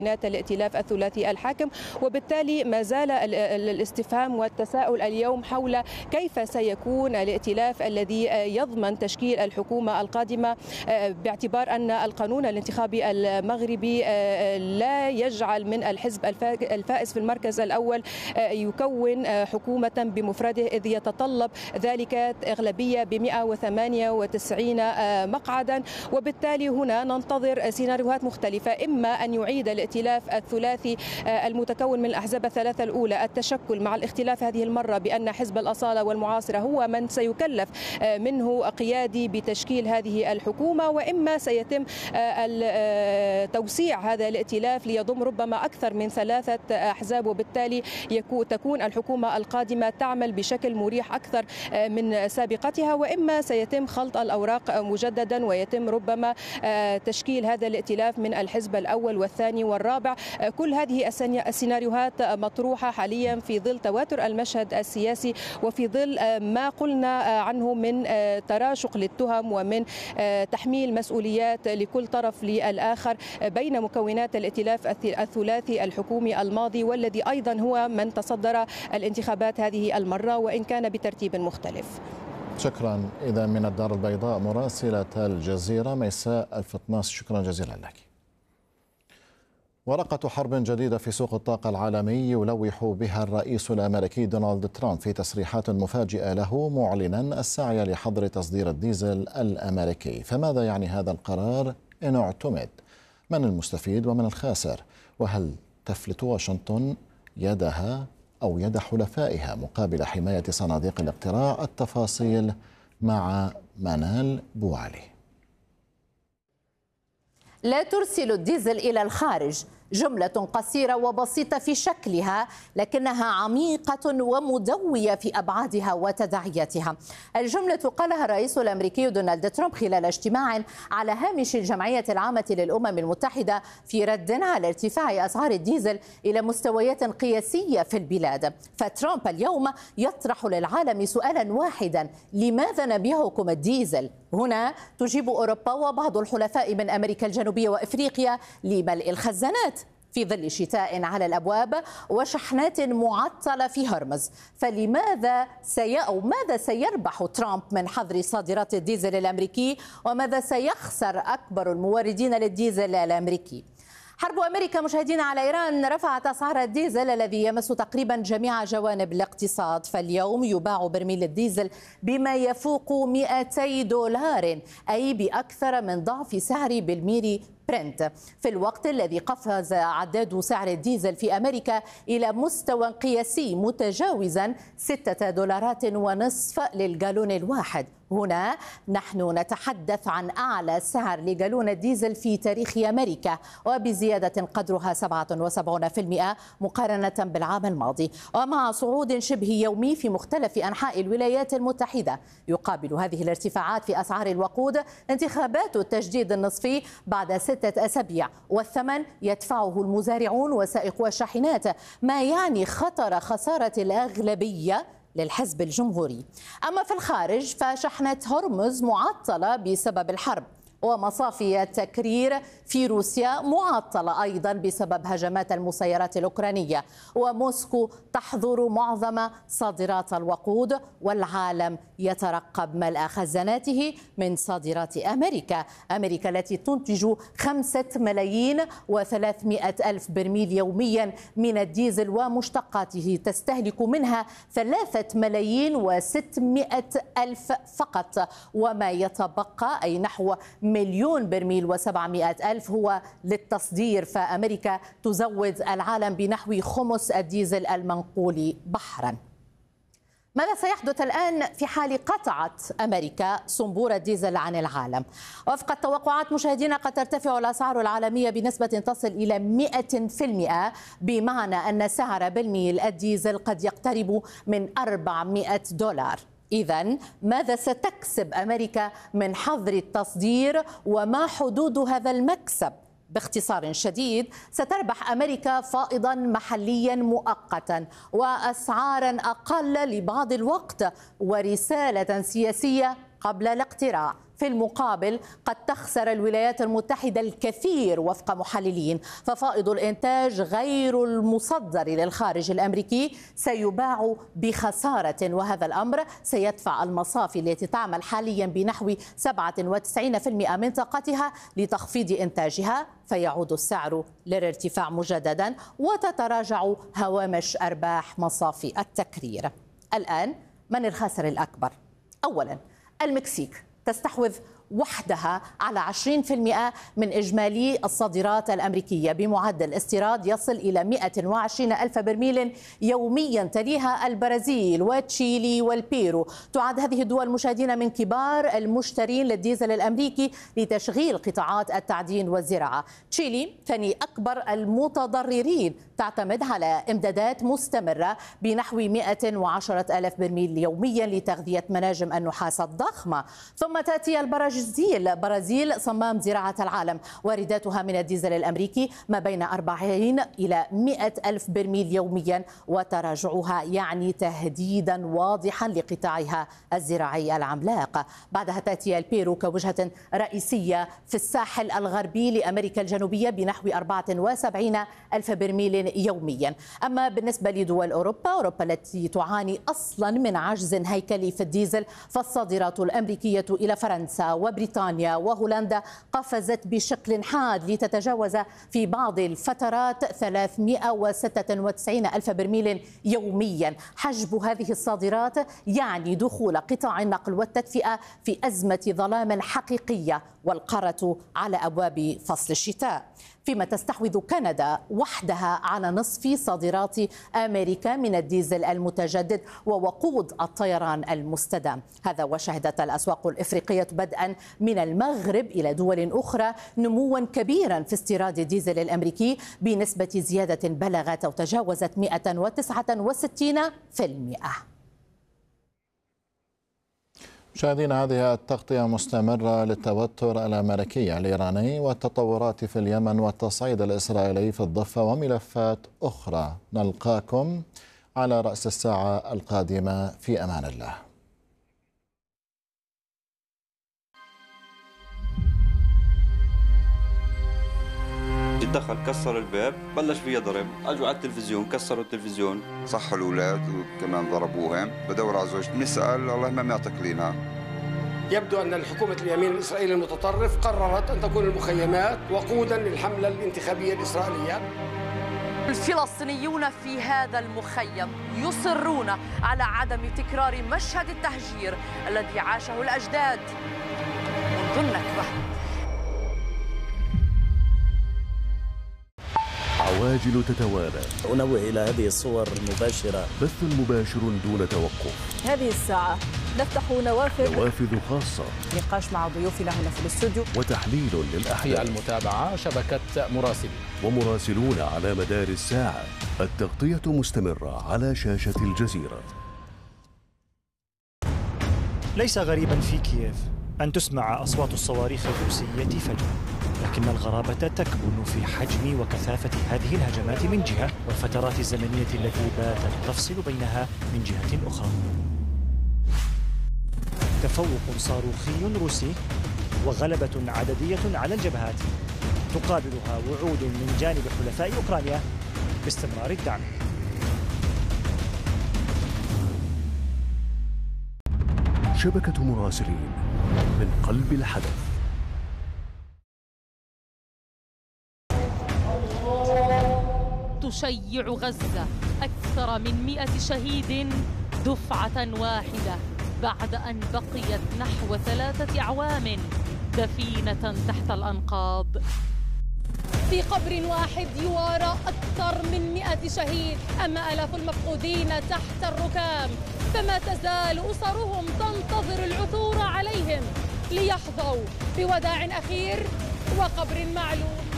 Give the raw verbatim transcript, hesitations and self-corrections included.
الائتلاف الثلاثي الحاكم، وبالتالي ما زال الاستفهام والتساؤل اليوم حول كيف سيكون الائتلاف الذي يضمن تشكيل الحكومة القادمة، باعتبار أن القانون الانتخابي المغربي لا يجعل من الحزب الفائز في المركز الأول يكون حكومة بمفرده، إذ يتطلب ذلك أغلبية ب مئة وثمانية وتسعين مقعدا. وبالتالي هنا ننتظر سيناريوهات مختلفة، إما أن يعيد الائتلاف الثلاثي المتكون من الأحزاب الثلاثة الأولى التشكل مع الاختلاف هذه المرة بأن حزب الأصالة والمعاصرة هو من سيكلف منه قيادي بتشكيل هذه الحكومة، وإما سيتم توسيع هذا الائتلاف ليضم ربما أكثر من ثلاثة أحزاب، وبالتالي تكون الحكومة القادمة تعمل بشكل مريح أكثر من سابقتها، وإما سيتم خلط الأوراق مجددا ويتم ربما تشكيل هذا الائتلاف من الحزب الأول والثاني والرابع. كل هذه السيناريوهات مطروحة حاليا في ظل تواتر المشهد السياسي، وفي ظل ما قلنا عنه من تراشق للتهم ومن تحميل مسؤوليات لكل طرف للآخر بين مكونات الائتلاف الثلاثي الحكومي الماضي، والذي أيضا هو من تصدر الانتخابات هذه المرة وإن كان بترتيب مختلف. شكرا. إذا من الدار البيضاء مراسلة الجزيرة ميساء الفطناس، شكرا جزيلا لك. ورقة حرب جديدة في سوق الطاقة العالمي يلوح بها الرئيس الأمريكي دونالد ترامب في تصريحات مفاجئة له، معلنا السعي لحظر تصدير الديزل الأمريكي. فماذا يعني هذا القرار إن اعتمد؟ من المستفيد ومن الخاسر؟ وهل تفلت واشنطن يدها أو يد حلفائها مقابل حماية صناديق الاقتراع؟ التفاصيل مع منال بوعلي. لا ترسل الديزل إلى الخارج، جملة قصيرة وبسيطة في شكلها لكنها عميقة ومدوية في أبعادها وتداعياتها. الجملة قالها الرئيس الأمريكي دونالد ترامب خلال اجتماع على هامش الجمعية العامة للأمم المتحدة في رد على ارتفاع أسعار الديزل إلى مستويات قياسية في البلاد. فترامب اليوم يطرح للعالم سؤالا واحدا: لماذا نبيعكم الديزل؟ هنا تجيب أوروبا وبعض الحلفاء من أمريكا الجنوبية وإفريقيا لملء الخزانات في ظل شتاء على الأبواب وشحنات معطلة في هرمز. فلماذا سي أو ماذا سيربح ترامب من حظر صادرات الديزل الأمريكي، وماذا سيخسر أكبر الموردين للديزل الأمريكي؟ حرب أمريكا مشاهدينا على إيران رفعت أسعار الديزل الذي يمس تقريبا جميع جوانب الاقتصاد. فاليوم يباع برميل الديزل بما يفوق مئتي دولار، أي بأكثر من ضعف سعر بالميري برنت، في الوقت الذي قفز عداد سعر الديزل في أمريكا إلى مستوى قياسي متجاوزا ستة دولارات ونصف للجالون الواحد. هنا نحن نتحدث عن أعلى سعر لجالون الديزل في تاريخ أمريكا، وبزيادة قدرها سبعة وسبعين بالمئة مقارنة بالعام الماضي، ومع صعود شبه يومي في مختلف أنحاء الولايات المتحدة. يقابل هذه الارتفاعات في أسعار الوقود انتخابات التجديد النصفي بعد ستة أسابيع، والثمن يدفعه المزارعون وسائقو الشاحنات، ما يعني خطر خسارة الأغلبية للحزب الجمهوري. أما في الخارج فشحنة هرمز معطلة بسبب الحرب، ومصافي التكرير في روسيا معطلة أيضا بسبب هجمات المسيرات الأوكرانية، وموسكو تحظر معظم صادرات الوقود، والعالم يترقب ملء خزاناته من صادرات أمريكا. أمريكا التي تنتج خمسة ملايين وثلاثمئة ألف برميل يوميا من الديزل ومشتقاته، تستهلك منها ثلاثة ملايين وستمئة ألف فقط، وما يتبقى أي نحو مليون برميل وسبعمئة ألف هو للتصدير. فأمريكا تزود العالم بنحو خمس الديزل المنقول بحرا. ماذا سيحدث الآن في حال قطعت أمريكا صنبور الديزل عن العالم؟ وفق التوقعات مشاهدينا قد ترتفع الأسعار العالمية بنسبة تصل إلى مئة بالمئة، بمعنى أن سعر برميل الديزل قد يقترب من أربعمئة دولار. إذن ماذا ستكسب أمريكا من حظر التصدير، وما حدود هذا المكسب؟ باختصار شديد، ستربح أمريكا فائضا محليا مؤقتا وأسعارا أقل لبعض الوقت ورسالة سياسية قبل الاقتراع. في المقابل قد تخسر الولايات المتحدة الكثير وفق محللين، ففائض الإنتاج غير المصدر للخارج الأمريكي سيباع بخسارة، وهذا الأمر سيدفع المصافي التي تعمل حاليا بنحو سبعة وتسعين بالمئة من طاقتها لتخفيض إنتاجها، فيعود السعر للارتفاع مجددا وتتراجع هوامش أرباح مصافي التكرير. الآن من الخاسر الأكبر؟ أولا المكسيك تستحوذ وحدها على عشرين بالمئة من إجمالي الصادرات الأمريكية بمعدل استيراد يصل إلى مئة وعشرين ألف برميل يوميا، تليها البرازيل وتشيلي والبيرو. تعد هذه الدول مشاهدين من كبار المشترين للديزل الأمريكي لتشغيل قطاعات التعدين والزراعة. تشيلي ثاني أكبر المتضررين، تعتمد على إمدادات مستمرة بنحو مئة وعشرة ألف برميل يوميا لتغذية مناجم النحاس الضخمة. ثم تأتي البرازيل، البرازيل صمام زراعة العالم، وارداتها من الديزل الأمريكي ما بين أربعين إلى مئة ألف برميل يوميا، وتراجعها يعني تهديدا واضحا لقطاعها الزراعي العملاق. بعدها تأتي البيرو كوجهة رئيسية في الساحل الغربي لأمريكا الجنوبية بنحو أربعة وسبعين ألف برميل يوميا. أما بالنسبة لدول أوروبا، أوروبا التي تعاني أصلا من عجز هيكلي في الديزل، فالصادرات الأمريكية إلى فرنسا وبريطانيا وهولندا قفزت بشكل حاد لتتجاوز في بعض الفترات ثلاثمئة وستة وتسعين ألف برميل يوميا. حجب هذه الصادرات يعني دخول قطاع النقل والتدفئة في أزمة ظلام حقيقية، والقارة على أبواب فصل الشتاء. فيما تستحوذ كندا وحدها على نصف صادرات أمريكا من الديزل المتجدد ووقود الطيران المستدام. هذا وشهدت الأسواق الإفريقية بدءا من المغرب إلى دول أخرى نموا كبيرا في استيراد الديزل الأمريكي بنسبة زيادة بلغت أو تجاوزت مئة وتسعة وستين بالمئة. مشاهدينا، هذه التغطية مستمرة للتوتر الأمريكي الإيراني والتطورات في اليمن والتصعيد الإسرائيلي في الضفة وملفات أخرى. نلقاكم على رأس الساعة القادمة، في أمان الله. دخل كسر الباب، بلش فيها ضرب، اجوا على التلفزيون كسروا التلفزيون، صحوا الاولاد وكمان ضربوهم. بدور على زوجتي، بنسال الله ما معطيك لنا. يبدو ان الحكومه اليمين الاسرائيلي المتطرف قررت ان تكون المخيمات وقودا للحمله الانتخابيه الاسرائيليه. الفلسطينيون في هذا المخيم يصرون على عدم تكرار مشهد التهجير الذي عاشه الاجداد منذ النكبه. عواجل تتوالى. أنوه إلى هذه الصور المباشرة. بث مباشر دون توقف. هذه الساعة نفتح نوافذ نوافذ خاصة. نقاش مع ضيوفنا هنا في الاستوديو. وتحليل للأحداث. المتابعة شبكة مراسلين. ومراسلون على مدار الساعة. التغطية مستمرة على شاشة الجزيرة. ليس غريبا في كييف أن تسمع أصوات الصواريخ الروسية فجأة، لكن الغرابة تكمن في حجم وكثافة هذه الهجمات من جهة، والفترات الزمنية التي باتت تفصل بينها من جهة أخرى. تفوق صاروخي روسي وغلبة عددية على الجبهات تقابلها وعود من جانب حلفاء أوكرانيا باستمرار الدعم. شبكة مراسلين من قلب الحدث. تشيع غزة أكثر من مئة شهيد دفعة واحدة بعد أن بقيت نحو ثلاثة أعوام دفينة تحت الأنقاض. في قبر واحد يوارى أكثر من مئة شهيد، أما آلاف المفقودين تحت الركام، فما تزال أسرهم تنتظر العثور عليهم ليحظوا بوداع أخير وقبر معلوم.